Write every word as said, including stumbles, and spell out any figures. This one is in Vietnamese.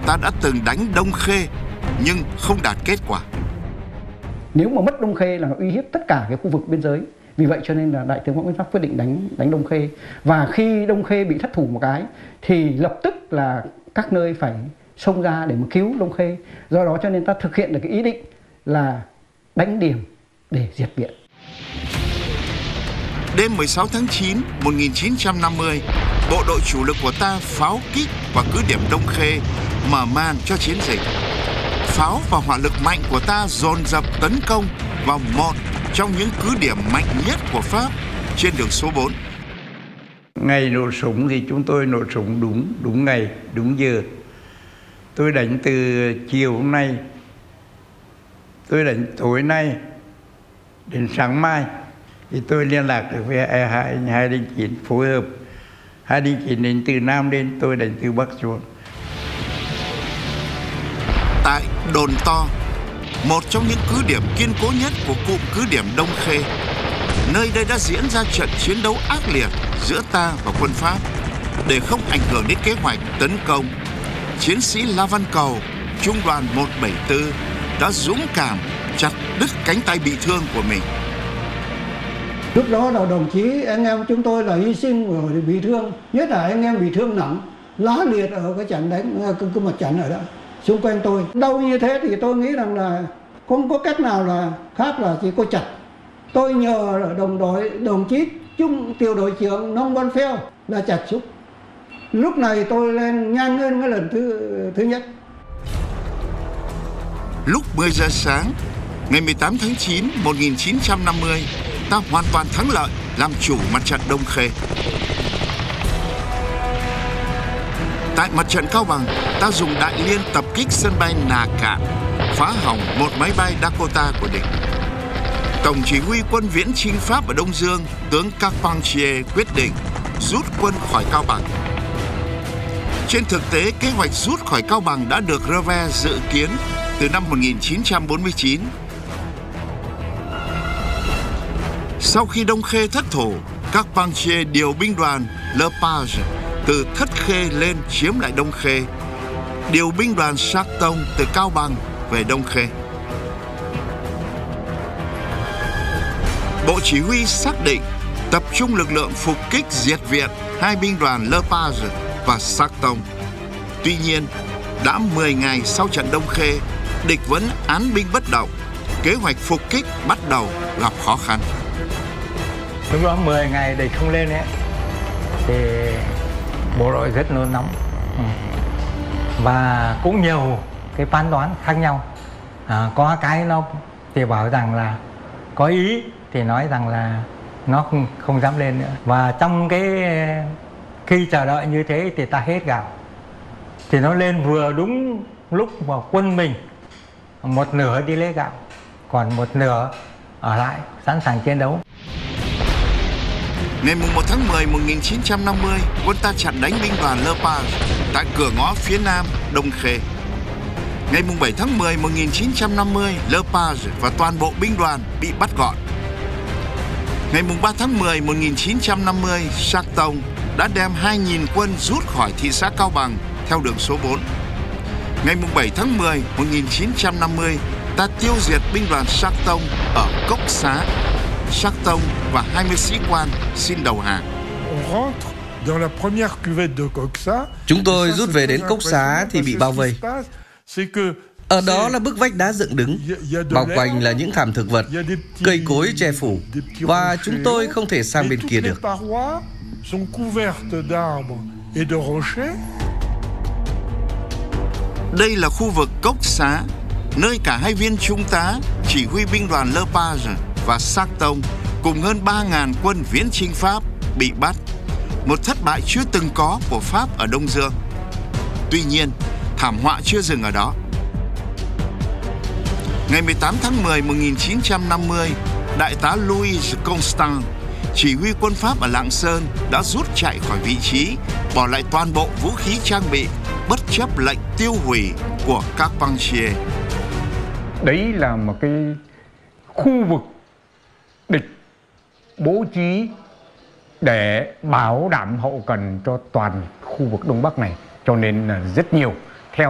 ta đã từng đánh Đông Khê nhưng không đạt kết quả. Nếu mà mất Đông Khê là nó uy hiếp tất cả cái khu vực biên giới. Vì vậy cho nên là Đại tướng Võ Nguyên Giáp quyết định đánh đánh Đông Khê. Và khi Đông Khê bị thất thủ một cái thì lập tức là các nơi phải xông ra để mà cứu Đông Khê. Do đó cho nên ta thực hiện được cái ý định là đánh Điểm để diệt Viện. Đêm mười sáu tháng chín năm một nghìn chín trăm năm mươi, bộ đội chủ lực của ta pháo kích vào cứ điểm Đông Khê, mở màn cho chiến dịch. Pháo và hỏa lực mạnh của ta dồn dập tấn công vào một trong những cứ điểm mạnh nhất của Pháp trên đường số bốn. Ngày nổ súng thì chúng tôi nổ súng đúng đúng ngày, đúng giờ. Tôi đánh từ chiều hôm nay, tôi đánh tối nay đến sáng mai. Thì tôi liên lạc được với hai, hai đinh chín phối hợp. Hai đinh chín đến từ Nam đến, tôi đánh từ Bắc xuống. Tại Đồn To, một trong những cứ điểm kiên cố nhất của cụm cứ điểm Đông Khê, nơi đây đã diễn ra trận chiến đấu ác liệt giữa ta và quân Pháp. Để không ảnh hưởng đến kế hoạch tấn công, chiến sĩ La Văn Cầu, trung đoàn một bảy tư đã dũng cảm chặt đứt cánh tay bị thương của mình. Lúc đó là đồng chí anh em chúng tôi là hy sinh rồi bị thương, nhất là anh em bị thương nặng, lá liệt ở cái trận đánh, cái, cái mặt trận ở đó xung quanh tôi. Đau như thế thì tôi nghĩ rằng là không có cách nào là khác là chỉ có chặt. Tôi nhờ đồng đội đồng chí trung tiểu đội trưởng Nông Văn Pheo là chặt súng. Lúc này tôi lên nhanh hơn cái lần thứ thứ nhất. Lúc mười giờ sáng ngày mười tám tháng chín năm một nghìn chín trăm năm mươi, ta hoàn toàn thắng lợi làm chủ mặt trận Đông Khê. Tại mặt trận Cao Bằng, ta dùng đại liên tập kích sân bay Nà Cạn, phá hỏng một máy bay Dakota của địch. Tổng chỉ huy quân viễn chinh Pháp ở Đông Dương, tướng Carpentier quyết định rút quân khỏi Cao Bằng. Trên thực tế, kế hoạch rút khỏi Cao Bằng đã được Revers dự kiến từ năm một nghìn chín trăm bốn mươi chín. Sau khi Đông Khê thất thủ, Carpentier điều binh đoàn Le Page từ Thất Khê lên chiếm lại Đông Khê, điều binh đoàn Sarton từ Cao Bằng về Đông Khê. Bộ chỉ huy xác định tập trung lực lượng phục kích diệt Viện hai binh đoàn Le Page và Sarton. Tuy nhiên, đã mười ngày sau trận Đông Khê, địch vẫn án binh bất động, kế hoạch phục kích bắt đầu gặp khó khăn. Lúc đó mười ngày địch không lên ấy, thì bộ đội rất nôn nóng. Ừ. Và cũng nhiều cái phán đoán khác nhau. À, có cái nó thì bảo rằng là có ý thì nói rằng là nó không, không dám lên nữa. Và trong cái khi chờ đợi như thế thì ta hết gạo. Thì nó lên vừa đúng lúc mà quân mình một nửa đi lấy gạo, còn một nửa ở lại sẵn sàng chiến đấu. Ngày một tháng mười năm một nghìn chín trăm năm mươi, quân ta chặn đánh binh đoàn Le Page tại cửa ngõ phía nam Đông Khê. Ngày bảy tháng mười năm một nghìn chín trăm năm mươi, Le Page và toàn bộ binh đoàn bị bắt gọn. Ngày ba tháng mười năm một nghìn chín trăm năm mươi, Sarton đã đem hai nghìn quân rút khỏi thị xã Cao Bằng theo đường số bốn. Ngày bảy tháng mười năm một nghìn chín trăm năm mươi, ta tiêu diệt binh đoàn Sarton ở Cốc Xá. Sarton và hai mươi sĩ quan xin đầu hàng. Chúng tôi rút về đến Cốc Xá thì bị bao vây. Ở đó là bức vách đá dựng đứng, bao quanh là những thảm thực vật, cây cối che phủ, và chúng tôi không thể sang bên kia được. Đây là khu vực Cốc Xá, nơi cả hai viên trung tá chỉ huy binh đoàn Le Page và Sarton cùng hơn ba nghìn quân viễn chinh Pháp bị bắt, một thất bại chưa từng có của Pháp ở Đông Dương. Tuy nhiên, thảm họa chưa dừng ở đó. Ngày mười tám tháng mười năm một nghìn chín trăm năm mươi, đại tá Louis Constant, chỉ huy quân Pháp ở Lạng Sơn, đã rút chạy khỏi vị trí, bỏ lại toàn bộ vũ khí trang bị, bất chấp lệnh tiêu hủy của Carpentier. Đấy là một cái khu vực địch bố trí để bảo đảm hậu cần cho toàn khu vực Đông Bắc này, cho nên là rất nhiều.